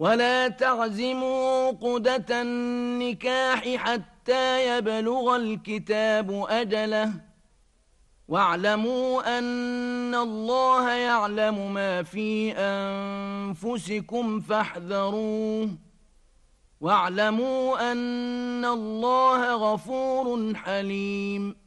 ولا تعزموا عقدة النكاح حتى يبلغ الكتاب أجله واعلموا أن الله يعلم ما في أنفسكم فاحذروه واعلموا أن الله غفور حليم